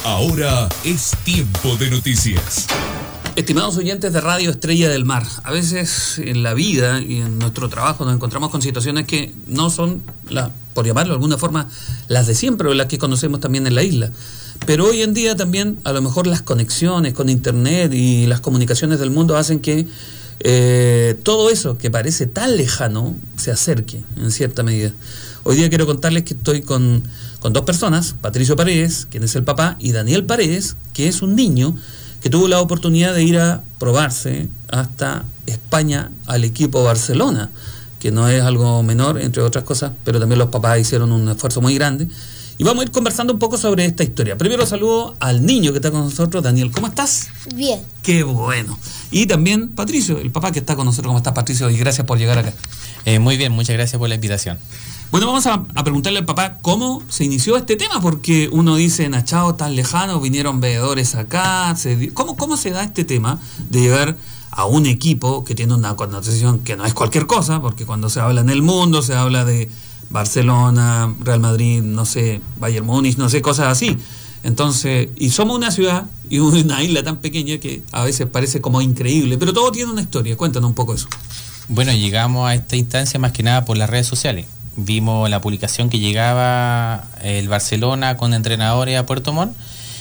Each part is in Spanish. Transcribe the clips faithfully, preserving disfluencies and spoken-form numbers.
Ahora es tiempo de noticias. Estimados oyentes de Radio Estrella del Mar, a veces en la vida y en nuestro trabajo nos encontramos con situaciones que no son, la, por llamarlo de alguna forma, las de siempre o las que conocemos también en la isla. Pero hoy en día también a lo mejor las conexiones con internet y las comunicaciones del mundo hacen que eh, todo eso que parece tan lejano se acerque en cierta medida. Hoy día quiero contarles que estoy con, con dos personas, Patricio Paredes, quien es el papá, y Daniel Paredes, que es un niño que tuvo la oportunidad de ir a probarse hasta España al equipo Barcelona, que no es algo menor, entre otras cosas, pero también los papás hicieron un esfuerzo muy grande. Y vamos a ir conversando un poco sobre esta historia. Primero saludo al niño que está con nosotros. Daniel, ¿cómo estás? Bien. Qué bueno. Y también Patricio, el papá que está con nosotros. ¿Cómo estás, Patricio? Y gracias por llegar acá. Eh, muy bien, muchas gracias por la invitación. Bueno, vamos a, a preguntarle al papá cómo se inició este tema, porque uno dice, Nachao, tan lejano, vinieron veedores acá. Se, ¿cómo, ¿Cómo se da este tema de llegar a un equipo que tiene una connotación que no es cualquier cosa? Porque cuando se habla en el mundo, se habla de Barcelona, Real Madrid, no sé, Bayern Múnich, no sé, cosas así. Entonces, y somos una ciudad y una isla tan pequeña que a veces parece como increíble, pero todo tiene una historia. Cuéntanos un poco eso. Bueno, llegamos a esta instancia más que nada por las redes sociales. Vimos la publicación que llegaba el Barcelona con entrenadores a Puerto Montt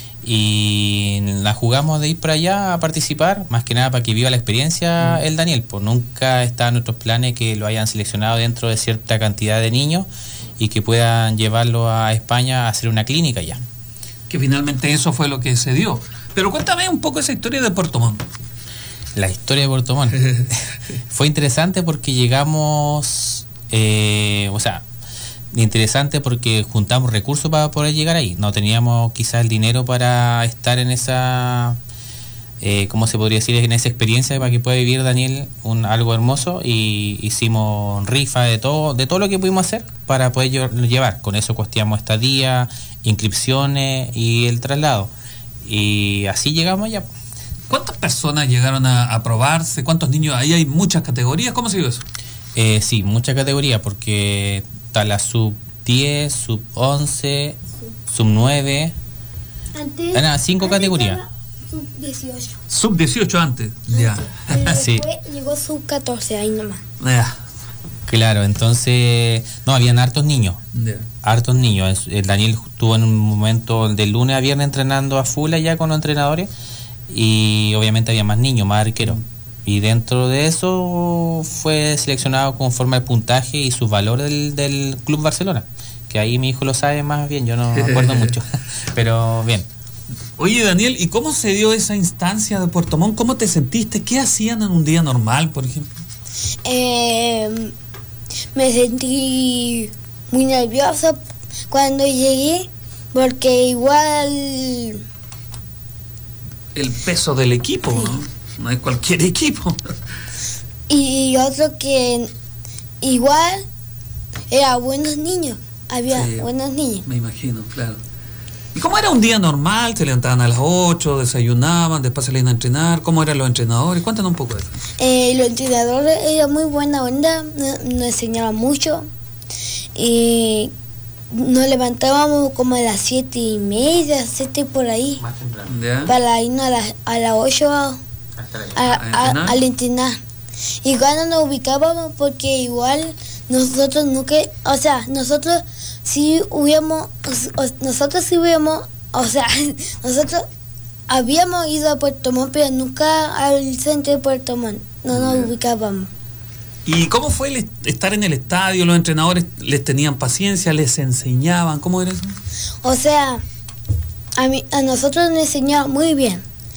y la jugamos de ir para allá a participar, más que nada para que viva la experiencia el Daniel. Pues nunca está en nuestros planes que lo hayan seleccionado dentro de cierta cantidad de niños y que puedan llevarlo a España a hacer una clínica ya. Que finalmente eso fue lo que se dio. Pero cuéntame un poco esa historia de Puerto Montt. La historia de Puerto Montt fue interesante porque llegamos, eh, o sea, interesante porque juntamos recursos para poder llegar ahí. No teníamos quizás el dinero para estar en esa, eh, ¿cómo se podría decir? En esa experiencia para que pueda vivir Daniel un, algo hermoso, y hicimos rifa de todo, de todo lo que pudimos hacer para poder llevar. Con eso costeamos estadía, inscripciones y el traslado. Y así llegamos allá. ¿Cuántas personas llegaron a, a probarse? ¿Cuántos niños? Ahí hay muchas categorías. ¿Cómo se dio eso? Eh, sí, muchas categorías, porque está la sub diez, sub once, sub nueve. Antes, Eran cinco antes categorías. sub dieciocho. Sub dieciocho antes. Ya. Pero Sí. después llegó sub catorce, ahí nomás. Ya. Claro, entonces, no, habían hartos niños. Ya. Hartos niños. El Daniel estuvo en un momento de lunes a viernes entrenando a full allá con los entrenadores, y obviamente había más niños, más arqueros. Y dentro de eso fue seleccionado conforme al puntaje y sus valores del, del Club Barcelona. Que ahí mi hijo lo sabe más bien, yo no me acuerdo mucho. Pero bien. Oye, Daniel, ¿y cómo se dio esa instancia de Puerto Montt? ¿Cómo te sentiste? ¿Qué hacían en un día normal, por ejemplo? Eh, me sentí muy nerviosa cuando llegué, porque igual... El peso del equipo, ¿no? No es cualquier equipo. Y otro que igual era buenos niños, había Sí, buenos niños. me imagino, claro. ¿Y cómo era un día normal? ¿Se levantaban a las ocho, desayunaban, después salían a entrenar? ¿Cómo eran los entrenadores? Cuéntanos un poco de eso. Eh, los entrenadores eran muy buena onda, nos, nos enseñaban mucho. Y nos levantábamos como a las siete y media, siete por ahí, Más temprano. ¿Ya? para irnos a las a las ocho a, a, a, al entrenar. Igual no nos ubicábamos porque igual nosotros nunca, o sea, nosotros sí hubiéramos, o- nosotros sí hubiéramos, o sea, nosotros habíamos ido a Puerto Montt, pero nunca al centro de Puerto Montt, no nos Ya. ubicábamos. ¿Y cómo fue el est- estar en el estadio? ¿Los entrenadores les tenían paciencia? ¿Les enseñaban? ¿Cómo era eso? O sea, a mí, a nosotros nos enseñaron muy bien.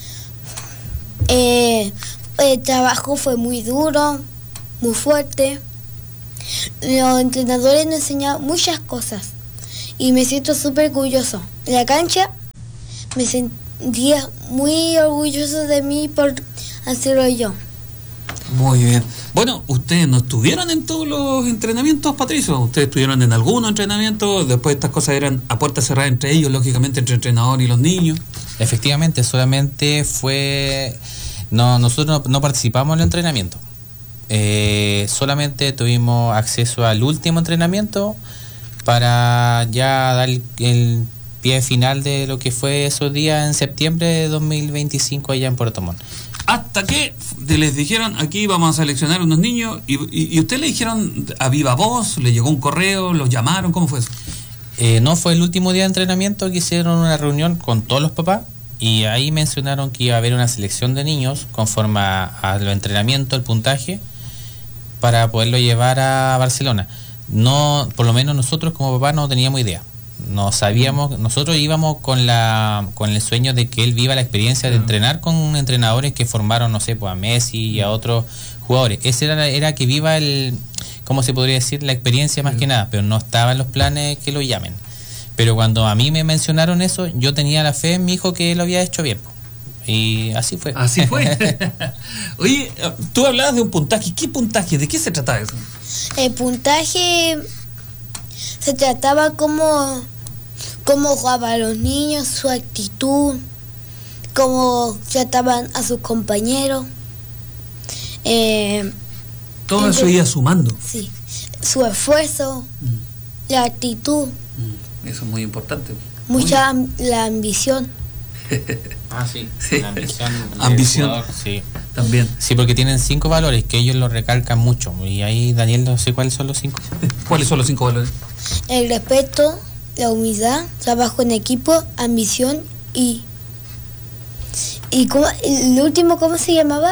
Eh, el trabajo fue muy duro, muy fuerte. Los entrenadores nos enseñaron muchas cosas y me siento súper orgulloso. En la cancha me sentía muy orgulloso de mí por hacerlo yo. Muy bien. Bueno, ustedes no estuvieron en todos los entrenamientos, Patricio. Ustedes estuvieron en algunos entrenamientos. Después estas cosas eran a puerta cerrada entre ellos, lógicamente entre el entrenador y los niños. Efectivamente, solamente fue... No, nosotros no, no participamos en el entrenamiento. Eh, solamente tuvimos acceso al último entrenamiento para ya dar el, el pie final de lo que fue esos días en septiembre de dos mil veinticinco allá en Puerto Montt. Hasta que les dijeron, aquí vamos a seleccionar unos niños, y, y, y usted le dijeron a viva voz, le llegó un correo, los llamaron, ¿cómo fue eso? Eh, no, fue el último día de entrenamiento que hicieron una reunión con todos los papás, y ahí mencionaron que iba a haber una selección de niños conforme a, a los entrenamientos, el puntaje, para poderlo llevar a Barcelona. No, por lo menos nosotros como papás no teníamos idea. No sabíamos, nosotros íbamos con la con el sueño de que él viva la experiencia de entrenar con entrenadores que formaron, no sé, pues a Messi y a otros jugadores. Ese era, era que viva el, ¿cómo se podría decir? La experiencia más que nada, pero no estaba en los planes que lo llamen. Pero cuando a mí me mencionaron eso, yo tenía la fe en mi hijo que lo había hecho bien. Y así fue. Así fue. Oye, tú hablabas de un puntaje. ¿Qué puntaje? ¿De qué se trataba eso? El puntaje se trataba como cómo jugaban los niños, su actitud, cómo trataban a sus compañeros. Eh, Todo eso iba sumando. Sí, su esfuerzo, mm. la actitud. Mm. Eso es muy importante. Mucha muy... la ambición. Ah, sí, sí. La ambición. Ambición. Jugador, sí. También. Sí, porque tienen cinco valores que ellos lo recalcan mucho. Y ahí, Daniel, no sé cuáles son los cinco. ¿Cuáles son los cinco valores? El respeto, la humildad, trabajo en equipo, ambición y... ¿Y cómo, el último cómo se llamaba?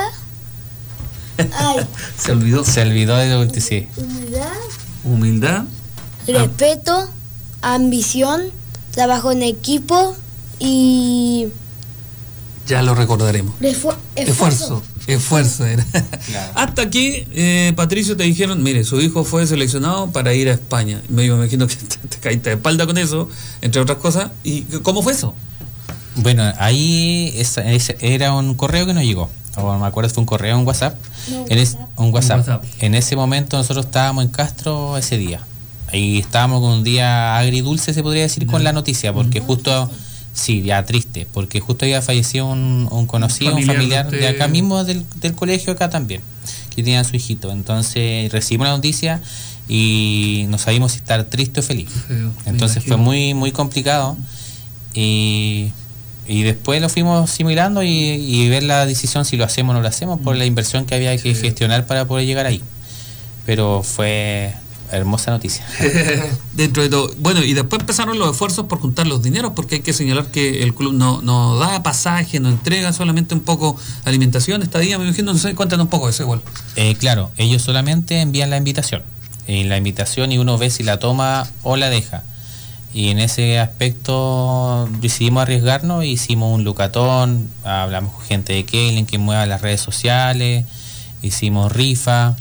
Ay. Se olvidó. Se olvidó de lo que sí. Humildad. Humildad. Respeto, ah. ambición, trabajo en equipo y... Ya lo recordaremos. Refu- esfuerzo. Esfuerzo era. Claro. Hasta que, eh, Patricio, te dijeron, mire, su hijo fue seleccionado para ir a España. Me imagino que te, te caíste de espalda con eso, entre otras cosas. ¿Y cómo fue eso? Bueno, ahí esa, ese era un correo que nos llegó. O me acuerdo, fue un correo, un WhatsApp. No, en es, un, WhatsApp. un WhatsApp. En ese momento nosotros estábamos en Castro ese día. Ahí estábamos con un día agridulce, se podría decir, no. con la noticia, porque no, justo... Sí, ya triste, porque justo había fallecido un, un conocido, un familiar, un familiar de, de acá mismo del, del colegio, acá también, que tenía a su hijito. Entonces recibimos la noticia y no sabíamos si estar triste o feliz. Sí, entonces fue muy muy complicado y, y después lo fuimos simulando y, y ver la decisión si lo hacemos o no lo hacemos por la inversión que había que sí. gestionar para poder llegar ahí. Pero fue... hermosa noticia. Dentro de todo. Bueno, y después empezaron los esfuerzos por juntar los dineros, porque hay que señalar que el club no, no da pasaje, no entrega, solamente un poco alimentación, estadía, me imagino, no sé, cuéntanos un poco de eso igual. Eh, claro, ellos solamente envían la invitación. Eh, la invitación y uno ve si la toma o la deja. Y en ese aspecto decidimos arriesgarnos, hicimos un lucatón, hablamos con gente de Keilen que mueva las redes sociales, hicimos rifa.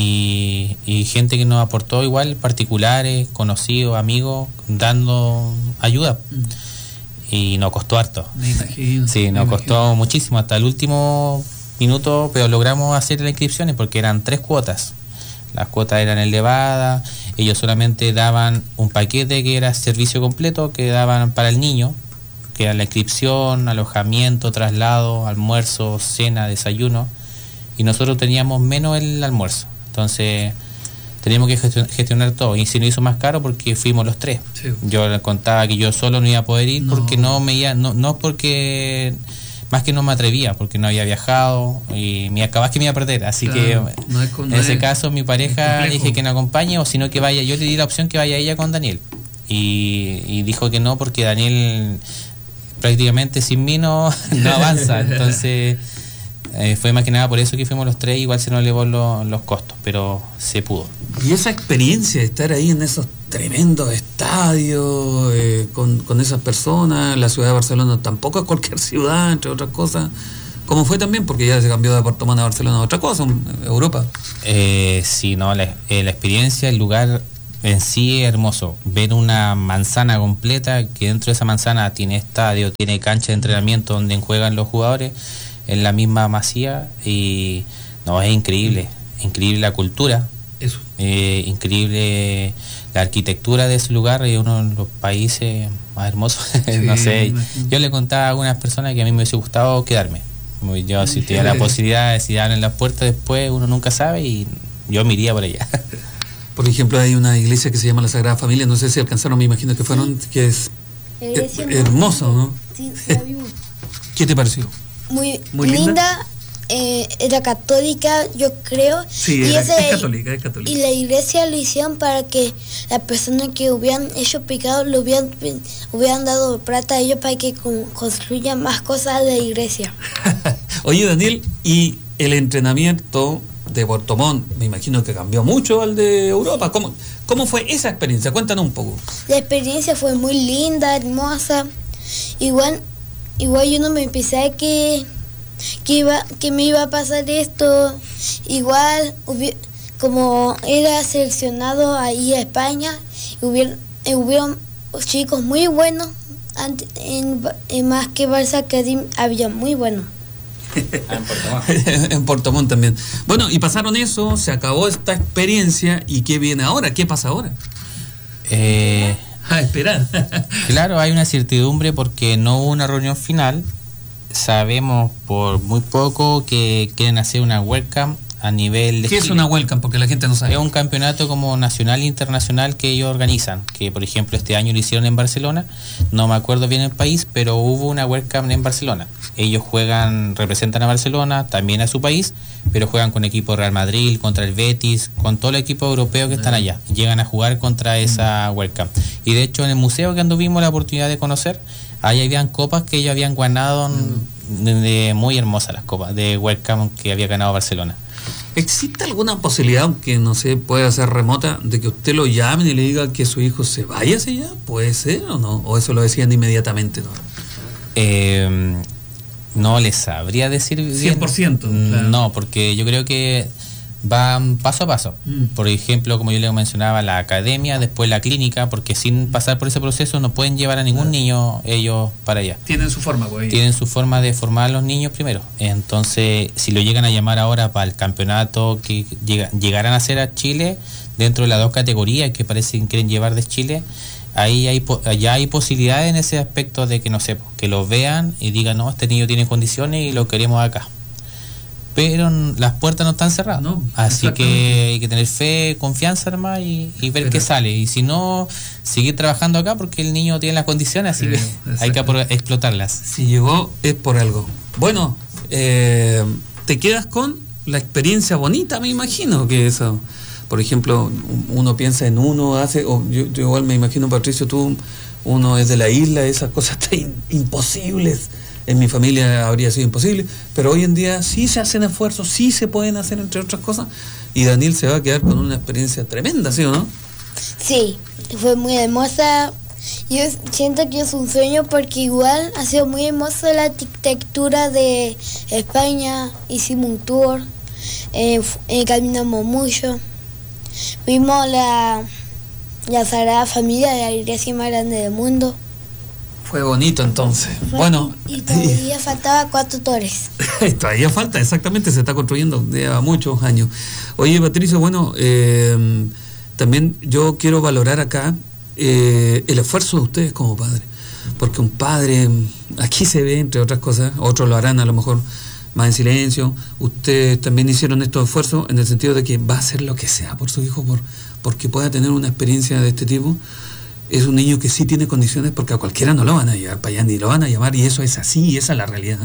Y, y gente que nos aportó igual, particulares, conocidos, amigos, dando ayuda. Mm. Y nos costó harto. Me imagino. Sí, nos costó imagino. muchísimo, hasta el último minuto, pero logramos hacer las inscripciones porque eran tres cuotas. Las cuotas eran elevadas, ellos solamente daban un paquete que era servicio completo, que daban para el niño, que era la inscripción, alojamiento, traslado, almuerzo, cena, desayuno, y nosotros teníamos menos el almuerzo. Entonces teníamos que gestionar todo y se nos hizo más caro porque fuimos los tres. Sí. Yo les contaba que yo solo no iba a poder ir no. porque no me iba, no, no porque más que no me atrevía, porque no había viajado y me acabas que me iba a perder, así claro, que no es con, en no ese es, caso mi pareja le dije que no acompañe o sino que vaya, yo le di la opción que vaya ella con Daniel y, y dijo que no porque Daniel prácticamente sin mí no, no avanza, entonces Eh, fue más que nada por eso que fuimos los tres, igual se nos elevó lo, los costos, pero se pudo. Y esa experiencia de estar ahí en esos tremendos estadios, eh, con, con esas personas, la ciudad de Barcelona tampoco es cualquier ciudad, entre otras cosas, ¿cómo fue también? Porque ya se cambió de Puerto Montt a Barcelona a otra cosa, Europa. Eh, sí, no, la, eh, la experiencia, el lugar en sí es hermoso. Ver una manzana completa, que dentro de esa manzana tiene estadio, tiene cancha de entrenamiento donde juegan los jugadores, en la misma masía, y no, es increíble, increíble la cultura, eso, eh, increíble la arquitectura de ese lugar, es uno de los países más hermosos. Sí, no sé, yo le contaba a algunas personas que a mí me hubiese gustado quedarme. Yo si tuviera la posibilidad de si abren las puertas después, uno nunca sabe, y yo me iría por allá. Por ejemplo, hay una iglesia que se llama la Sagrada Familia, no sé si alcanzaron, me imagino que fueron, que es iglesia hermoso, ¿no? Sí, la vimos. ¿Qué te pareció? Muy, Muy linda. linda. Eh, era católica, yo creo. Sí, y era, ese, es católica, es católica. Y la iglesia lo hicieron para que las personas que hubieran hecho pecado le hubieran, hubieran dado plata a ellos para que con, construyan más cosas de la iglesia. Oye, Daniel, y el entrenamiento de Puerto Montt, me imagino que cambió mucho al de Europa. ¿Cómo, cómo fue esa experiencia? Cuéntanos un poco. La experiencia fue muy linda, hermosa. Igual, igual yo no me pensé que... que iba que me iba a pasar esto. Igual hubi, como era seleccionado ahí a España, hubieron, hubieron chicos muy buenos antes, en, en más que Barça que había muy buenos. Ah, en Puerto Montt. En Puerto Montt también. Bueno, y pasaron eso, se acabó esta experiencia, ¿y qué viene ahora? ¿Qué pasa ahora? Eh, a esperar. Claro, hay una certidumbre porque no hubo una reunión final. Sabemos por muy poco que quieren hacer una welcome a nivel de ¿Qué Chile. es una welcome? Porque la gente no sabe. Es un campeonato como nacional e internacional que ellos organizan, que por ejemplo este año lo hicieron en Barcelona, no me acuerdo bien el país, pero hubo una welcome en Barcelona. Ellos juegan, representan a Barcelona, también a su país, pero juegan con equipo Real Madrid, contra el Betis, con todo el equipo europeo que están allá. Llegan a jugar contra esa welcome. Y de hecho en el museo que anduvimos la oportunidad de conocer, ahí habían copas que ellos habían ganado, mm. de, de, muy hermosas las copas de welcome que había ganado Barcelona. ¿Existe alguna posibilidad, aunque no sé, puede ser remota, de que usted lo llame y le diga que su hijo se vaya hacia allá? ¿Puede ser o no? ¿O eso lo decían inmediatamente? ¿No? Eh, no les sabría decir bien. cien por ciento. Claro. No, porque yo creo que van paso a paso. Mm. Por ejemplo, como yo les mencionaba, la academia, después la clínica, porque sin pasar por ese proceso no pueden llevar a ningún claro. niño ellos para allá. Tienen su forma, pues. Tienen su forma de formar a los niños primero. Entonces, si lo llegan a llamar ahora para el campeonato que llega, llegarán a hacer a Chile, dentro de las dos categorías que parecen quieren llevar de Chile, ahí hay ya hay posibilidades en ese aspecto de que, no sé, que lo vean y digan, no, este niño tiene condiciones y lo queremos acá. Pero las puertas no están cerradas, no, así que hay que tener fe, confianza, hermano, y, y ver pero, qué sale. Y si no, seguir trabajando acá porque el niño tiene las condiciones, así eh, que hay que explotarlas. Si llegó es por algo. Bueno, eh, te quedas con la experiencia bonita, me imagino que eso. Por ejemplo, uno piensa en uno, hace, o yo, yo igual me imagino, Patricio, tú, uno es de la isla, esas cosas tan imposibles. En mi familia habría sido imposible, pero hoy en día sí se hacen esfuerzos, sí se pueden hacer, entre otras cosas, y Daniel se va a quedar con una experiencia tremenda, ¿sí o no? Sí, fue muy hermosa. Yo siento que es un sueño porque igual ha sido muy hermosa la arquitectura de España. Hicimos un tour, eh, eh, caminamos mucho, vimos la, la Sagrada Familia de la iglesia más grande del mundo. Fue bonito entonces. Fue, bueno. Y todavía faltaba cuatro torres. Todavía falta, exactamente, se está construyendo, lleva muchos años. Oye, Patricio, bueno, eh, también yo quiero valorar acá eh, el esfuerzo de ustedes como padres. Porque un padre, aquí se ve, entre otras cosas, otros lo harán a lo mejor más en silencio. Ustedes también hicieron estos esfuerzos en el sentido de que va a hacer lo que sea por su hijo, por porque pueda tener una experiencia de este tipo. Es un niño que sí tiene condiciones porque a cualquiera no lo van a llevar para allá, ni lo van a llamar, y eso es así, y esa es la realidad.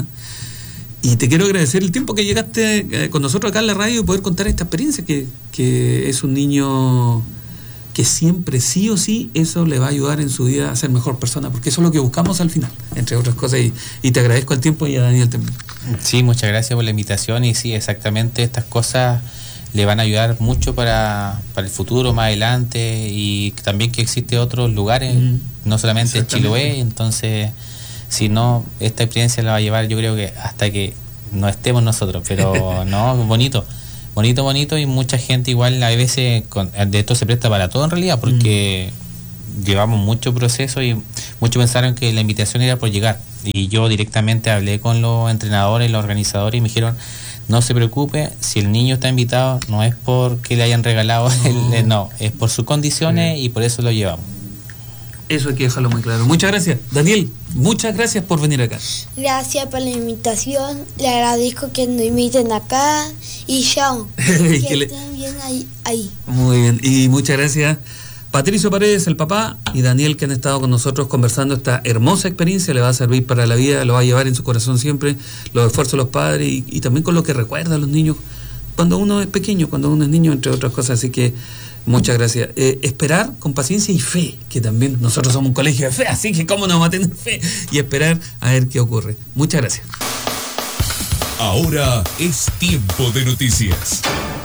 Y te quiero agradecer el tiempo que llegaste eh, con nosotros acá en la radio y poder contar esta experiencia, que, que es un niño que siempre, sí o sí, eso le va a ayudar en su vida a ser mejor persona, porque eso es lo que buscamos al final, entre otras cosas, y, y te agradezco el tiempo y a Daniel también. Sí, muchas gracias por la invitación, y sí, exactamente, estas cosas le van a ayudar mucho para, para el futuro, más adelante, y también que existe otros lugares, mm-hmm. no solamente Chiloé. Entonces, si no, esta experiencia la va a llevar, yo creo que hasta que no estemos nosotros, pero no, bonito, bonito, bonito, y mucha gente igual a veces con, de esto se presta para todo en realidad, porque mm. llevamos mucho proceso y muchos pensaron que la invitación era por llegar, y yo directamente hablé con los entrenadores, los organizadores, y me dijeron, no se preocupe, si el niño está invitado, no es porque le hayan regalado, no, el, no es por sus condiciones, sí. Y por eso lo llevamos. Eso hay que dejarlo muy claro. Muchas gracias. Daniel, muchas gracias por venir acá. Gracias por la invitación, le agradezco que nos inviten acá, y chao, que, que estén le... bien ahí, ahí. Muy bien, y muchas gracias Patricio Paredes, el papá, y Daniel, que han estado con nosotros conversando esta hermosa experiencia, le va a servir para la vida, lo va a llevar en su corazón siempre, los esfuerzos de los padres y, y también con lo que recuerda a los niños cuando uno es pequeño, cuando uno es niño, entre otras cosas. Así que muchas gracias. Eh, esperar con paciencia y fe, que también nosotros somos un colegio de fe, así que cómo no vamos a tener fe, y esperar a ver qué ocurre. Muchas gracias. Ahora es tiempo de noticias.